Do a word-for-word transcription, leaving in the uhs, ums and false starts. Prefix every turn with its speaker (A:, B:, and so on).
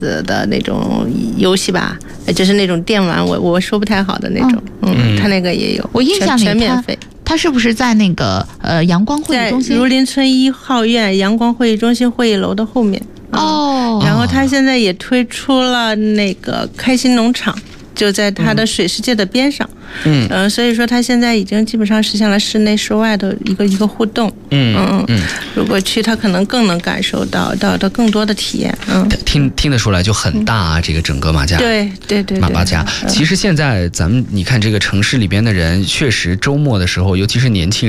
A: 的那种游戏吧，就是那种电玩，我我说不太好的那种，嗯，嗯他那个也有，
B: 我印象里
A: 全免费。
B: 他是不是在那个呃阳光会议中心？
A: 在儒林村一号院阳光会议中心会议楼的后面。
B: 哦、
A: 嗯。然后他现在也推出了那个开心农场，就在他的水世界的边上。嗯、呃、所以说他现在已经基本上实现了室内室外的一个一个互动。嗯嗯嗯，如果去他可能更能感受到到到更多的体验。嗯，
C: 听听得出来就很大啊，嗯、这个整个马家。
A: 对对对，
C: 马马家。其实现在咱们你看这个城市里边的人，确实周末的时候，尤其是年轻人。